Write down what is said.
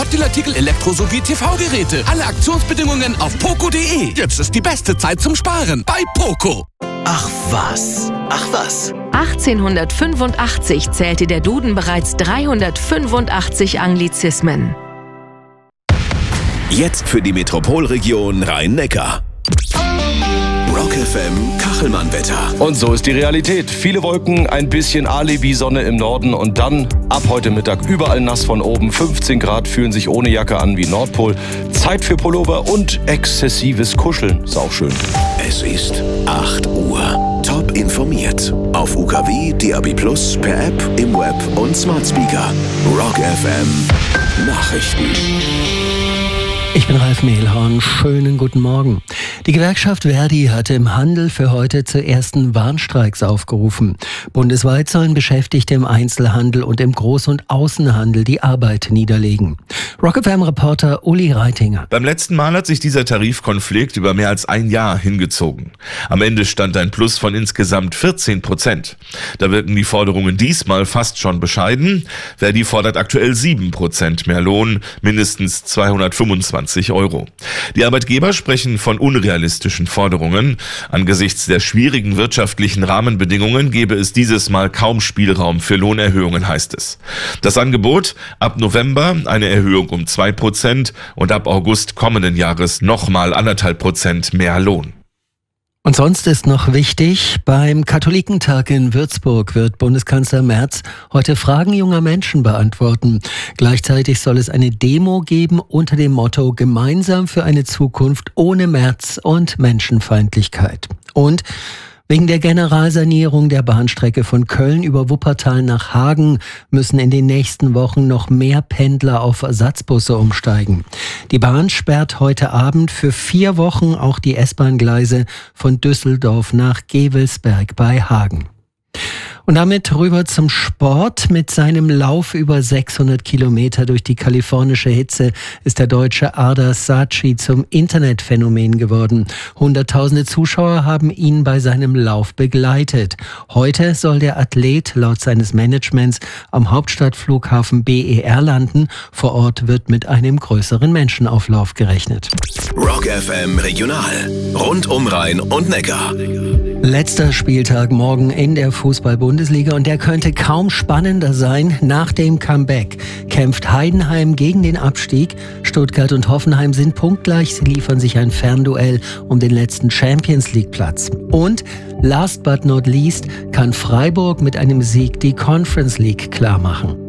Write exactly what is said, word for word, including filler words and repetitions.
Sportdealartikel, Elektro- sowie T V-Geräte. Alle Aktionsbedingungen auf poco punkt de. Jetzt ist die beste Zeit zum Sparen bei Poco. Ach was, ach was. achtzehnhundertfünfundachtzig zählte der Duden bereits dreihundertfünfundachtzig Anglizismen. Jetzt für die Metropolregion Rhein-Neckar. Rock F M Kachelmann-Wetter. Und so ist die Realität. Viele Wolken, ein bisschen Alibi-Sonne im Norden und dann ab heute Mittag überall nass von oben. fünfzehn Grad fühlen sich ohne Jacke an wie Nordpol. Zeit für Pullover und exzessives Kuscheln. Ist auch schön. Es ist acht Uhr. Top informiert. Auf U K W, D A B plus, per App, im Web und Smart Speaker. Rock F M Nachrichten. Ich bin Ralf Mehlhorn. Schönen guten Morgen. Die Gewerkschaft Verdi hatte im Handel für heute zu ersten Warnstreiks aufgerufen. Bundesweit sollen Beschäftigte im Einzelhandel und im Groß- und Außenhandel die Arbeit niederlegen. Rock F M-Reporter Uli Reitinger. Beim letzten Mal hat sich dieser Tarifkonflikt über mehr als ein Jahr hingezogen. Am Ende stand ein Plus von insgesamt vierzehn Prozent. Da wirken die Forderungen diesmal fast schon bescheiden. Verdi fordert aktuell sieben Prozent mehr Lohn, mindestens zweihundertfünfundzwanzig Euro. Die Arbeitgeber sprechen von unrealistischen Forderungen. Angesichts der schwierigen wirtschaftlichen Rahmenbedingungen gebe es dieses Mal kaum Spielraum für Lohnerhöhungen, heißt es. Das Angebot: ab November eine Erhöhung um zwei Prozent und ab August kommenden Jahres nochmal anderthalb Prozent mehr Lohn. Und sonst ist noch wichtig, beim Katholikentag in Würzburg wird Bundeskanzler Merz heute Fragen junger Menschen beantworten. Gleichzeitig soll es eine Demo geben unter dem Motto Gemeinsam für eine Zukunft ohne Merz und Menschenfeindlichkeit. Und wegen der Generalsanierung der Bahnstrecke von Köln über Wuppertal nach Hagen müssen in den nächsten Wochen noch mehr Pendler auf Ersatzbusse umsteigen. Die Bahn sperrt heute Abend für vier Wochen auch die S-Bahn-Gleise von Düsseldorf nach Gevelsberg bei Hagen. Und damit rüber zum Sport. Mit seinem Lauf über sechshundert Kilometer durch die kalifornische Hitze ist der Deutsche Ardar Saci zum Internetphänomen geworden. Hunderttausende Zuschauer haben ihn bei seinem Lauf begleitet. Heute soll der Athlet laut seines Managements am Hauptstadtflughafen B E R landen. Vor Ort wird mit einem größeren Menschenauflauf gerechnet. Rock F M Regional. Rund um Rhein und Neckar. Letzter Spieltag morgen in der Fußball-Bundesliga und der könnte kaum spannender sein. Nach dem Comeback kämpft Heidenheim gegen den Abstieg. Stuttgart und Hoffenheim sind punktgleich. Sie liefern sich ein Fernduell um den letzten Champions-League-Platz. Und last but not least kann Freiburg mit einem Sieg die Conference League klarmachen.